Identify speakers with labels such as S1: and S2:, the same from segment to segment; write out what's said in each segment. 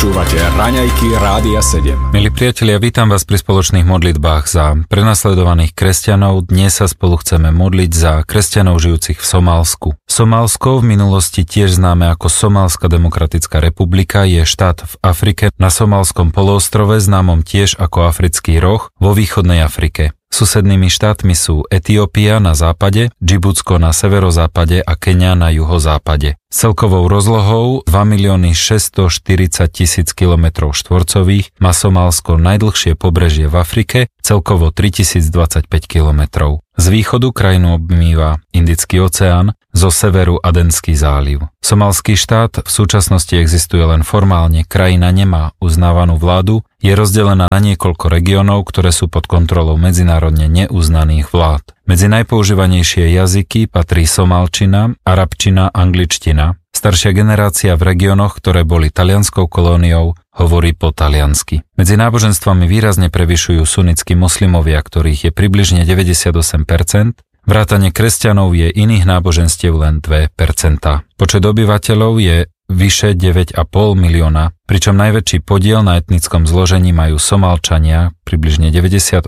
S1: Počúvate Raňajky Rádia 7.
S2: Milí priatelia, vítam vás pri spoločných modlitbách za prenasledovaných kresťanov. Dnes sa spolu chceme modliť za kresťanov žijúcich v Somálsku. Somálsko, v minulosti tiež známe ako Somálska demokratická republika, je štát v Afrike na Somálskom poloostrove, známom tiež ako Africký roh vo východnej Afrike. Susednými štátmi sú Etiópia na západe, Džibutsko na severozápade a Keňa na juhozápade. S celkovou rozlohou 2 640 000 km2 má Somálsko najdlhšie pobrežie v Afrike, celkovo 3025 km. Z východu krajinu obmýva Indický oceán, zo severu Adenský záliv. Somálsky štát v súčasnosti existuje len formálne, krajina nemá uznávanú vládu, je rozdelená na niekoľko regiónov, ktoré sú pod kontrolou medzinárodne neuznaných vlád. Medzi najpoužívanejšie jazyky patrí somálčina, arabčina, angličtina. Staršia generácia v regiónoch, ktoré boli talianskou kolóniou, hovorí po taliansky. Medzi náboženstvami výrazne prevyšujú sunnickí moslimovia, ktorých je približne 98%, vrátane kresťanov je iných náboženstiev len 2%. Počet obyvateľov je vyše 9,5 milióna, pričom najväčší podiel na etnickom zložení majú Somálčania, približne 98%,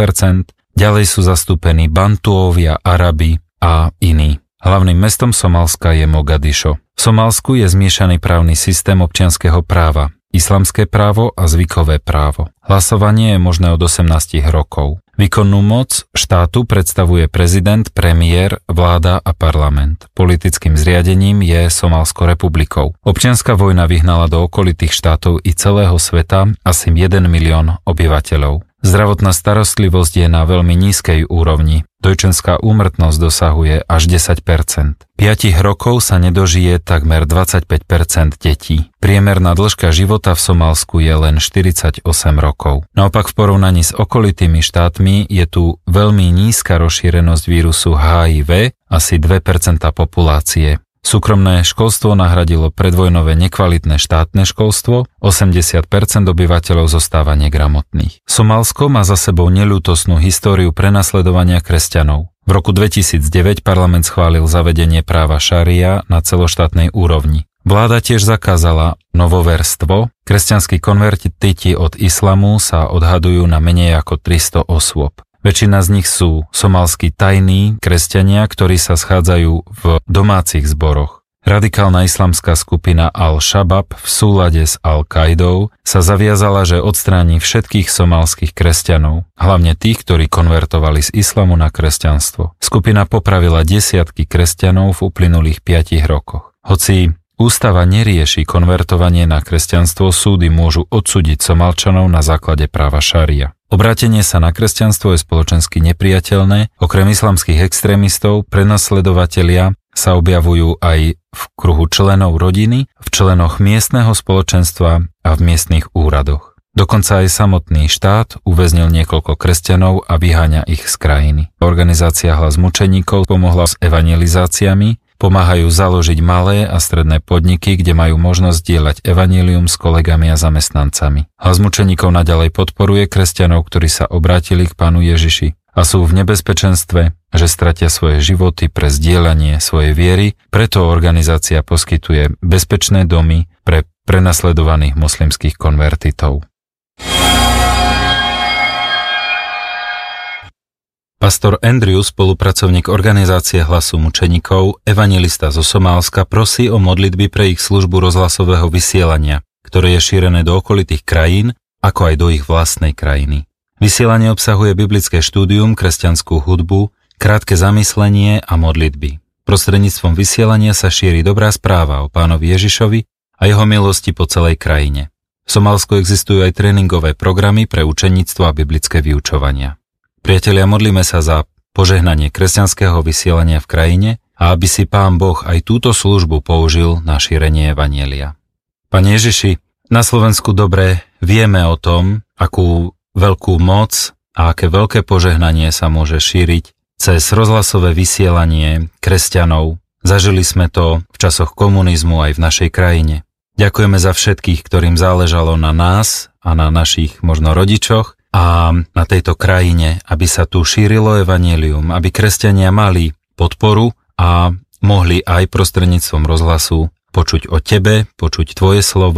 S2: ďalej sú zastúpení Bantuovia, Arabi a iní. Hlavným mestom Somálska je Mogadišo. V Somálsku je zmiešaný právny systém občianskeho práva, islamské právo a zvykové právo. Hlasovanie je možné od 18 rokov. Výkonnú moc štátu predstavuje prezident, premiér, vláda a parlament. Politickým zriadením je Somálsko republikou. Občianska vojna vyhnala do okolitých štátov i celého sveta asi 1 milión obyvateľov. Zdravotná starostlivosť je na veľmi nízkej úrovni. Dojčenská úmrtnosť dosahuje až 10%. 5 rokov sa nedožije takmer 25% detí. Priemerná dĺžka života v Somálsku je len 48 rokov. Naopak v porovnaní s okolitými štátmi je tu veľmi nízka rozšírenosť vírusu HIV, asi 2% populácie. Súkromné školstvo nahradilo predvojnové nekvalitné štátne školstvo, 80% obyvateľov zostáva negramotných. Somálsko má za sebou neľútostnú históriu prenasledovania kresťanov. V roku 2009 parlament schválil zavedenie práva šaria na celoštátnej úrovni. Vláda tiež zakázala novoverstvo. Kresťanskí konvertiti od islamu sa odhadujú na menej ako 300 osôb. Väčšina z nich sú somálski tajní kresťania, ktorí sa schádzajú v domácich zboroch. Radikálna islamská skupina Al-Shabab v súlade s Al-Qaidou sa zaviazala, že odstráni všetkých somálskych kresťanov, hlavne tých, ktorí konvertovali z islamu na kresťanstvo. Skupina popravila desiatky kresťanov v uplynulých 5 rokoch. Hoci ústava nerieši konvertovanie na kresťanstvo, súdy môžu odsúdiť Somálčanov na základe práva šaria. Obrátenie sa na kresťanstvo je spoločensky nepriateľné, okrem islamských extrémistov, prenasledovatelia sa objavujú aj v kruhu členov rodiny, v členoch miestneho spoločenstva a v miestnych úradoch. Dokonca aj samotný štát uväznil niekoľko kresťanov a vyháňa ich z krajiny. Organizácia Hlas mučeníkov pomohla s evangelizáciami, pomáhajú založiť malé a stredné podniky, kde majú možnosť dielať evanjelium s kolegami a zamestnancami. Hlas mučeníkov naďalej podporuje kresťanov, ktorí sa obrátili k Pánu Ježiši a sú v nebezpečenstve, že stratia svoje životy pre zdieľanie svojej viery, preto organizácia poskytuje bezpečné domy pre prenasledovaných moslimských konvertitov. Pastor Andrew, spolupracovník organizácie Hlasu mučeníkov, evanjelista zo Somálska, prosí o modlitby pre ich službu rozhlasového vysielania, ktoré je šírené do okolitých krajín, ako aj do ich vlastnej krajiny. Vysielanie obsahuje biblické štúdium, kresťanskú hudbu, krátke zamyslenie a modlitby. Prostredníctvom vysielania sa šíri dobrá správa o Pánovi Ježišovi a jeho milosti po celej krajine. V Somálsku existujú aj tréningové programy pre učeníctvo a biblické vyučovania. Priatelia, modlíme sa za požehnanie kresťanského vysielania v krajine a aby si Pán Boh aj túto službu použil na šírenie evanjelia. Pane Ježiši, na Slovensku dobre vieme o tom, akú veľkú moc a aké veľké požehnanie sa môže šíriť cez rozhlasové vysielanie kresťanov. Zažili sme to v časoch komunizmu aj v našej krajine. Ďakujeme za všetkých, ktorým záležalo na nás a na našich možno rodičoch, a na tejto krajine, aby sa tu šírilo evanjelium, aby kresťania mali podporu a mohli aj prostredníctvom rozhlasu počuť o tebe, počuť tvoje slovo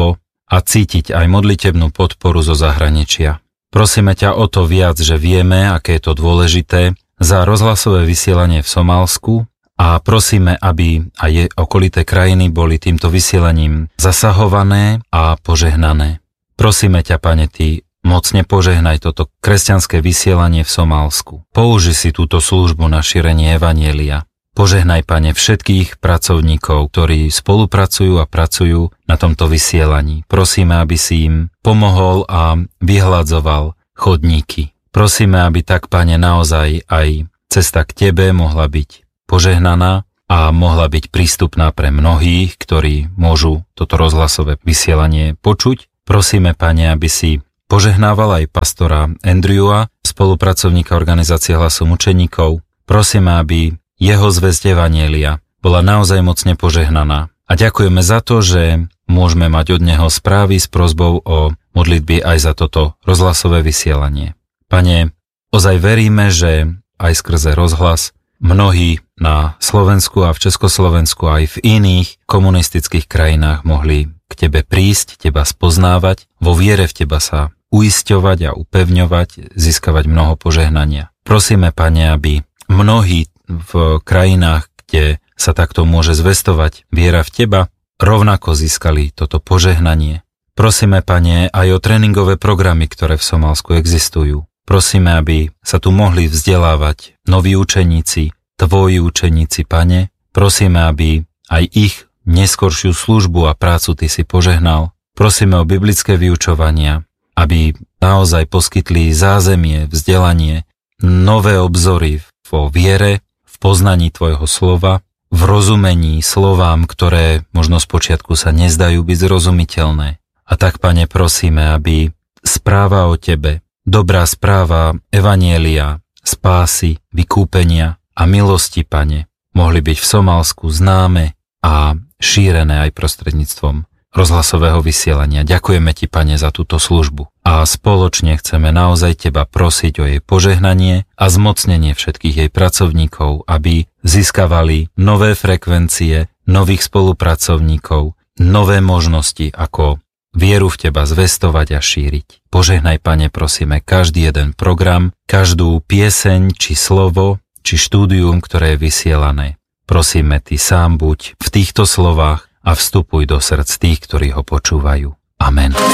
S2: a cítiť aj modlitebnú podporu zo zahraničia. Prosíme ťa o to viac, že vieme, aké je to dôležité za rozhlasové vysielanie v Somálsku a prosíme, aby aj okolité krajiny boli týmto vysielaním zasahované a požehnané. Prosíme ťa, Pane, Ty mocne požehnaj toto kresťanské vysielanie v Somálsku. Použi si túto službu na šírenie evanjelia. Požehnaj, Pane, všetkých pracovníkov, ktorí spolupracujú a pracujú na tomto vysielaní. Prosíme, aby si im pomohol a vyhladzoval chodníky. Prosíme, aby tak, Pane, naozaj aj cesta k Tebe mohla byť požehnaná a mohla byť prístupná pre mnohých, ktorí môžu toto rozhlasové vysielanie počuť. Prosíme, Pane, aby si požehnával aj pastora Andrewa, spolupracovníka organizácie Hlasom učeníkov. Prosíme, aby jeho zvesť evanjelia bola naozaj mocne požehnaná. A ďakujeme za to, že môžeme mať od neho správy s prosbou o modlitby aj za toto rozhlasové vysielanie. Pane, ozaj veríme, že aj skrze rozhlas mnohí na Slovensku a v Československu aj v iných komunistických krajinách mohli k Tebe prísť, Teba spoznávať, vo viere v Teba sa uisťovať a upevňovať, získavať mnoho požehnania. Prosíme, Pane, aby mnohí v krajinách, kde sa takto môže zvestovať viera v Teba, rovnako získali toto požehnanie. Prosíme, Pane, aj o tréningové programy, ktoré v Somálsku existujú. Prosíme, aby sa tu mohli vzdelávať noví učeníci, Tvoji učeníci, Pane. Prosíme, aby aj ich neskoršiu službu a prácu Ty si požehnal. Prosíme o biblické vyučovania, aby naozaj poskytli zázemie, vzdelanie, nové obzory vo viere, v poznaní Tvojho slova, v rozumení slovám, ktoré možno spočiatku sa nezdajú byť zrozumiteľné. A tak, Pane, prosíme, aby správa o Tebe, dobrá správa evanjelia, spásy, vykúpenia a milosti, Pane, mohli byť v Somálsku známe a šírené aj prostredníctvom rozhlasového vysielania. Ďakujeme Ti, Pane, za túto službu. A spoločne chceme naozaj Teba prosiť o jej požehnanie a zmocnenie všetkých jej pracovníkov, aby získavali nové frekvencie, nových spolupracovníkov, nové možnosti, ako vieru v Teba zvestovať a šíriť. Požehnaj, Pane, prosíme, každý jeden program, každú pieseň, či slovo, či štúdium, ktoré je vysielané. Prosíme Ty sám buď v týchto slovách a vstupuj do srdc tých, ktorí ho počúvajú. Amen.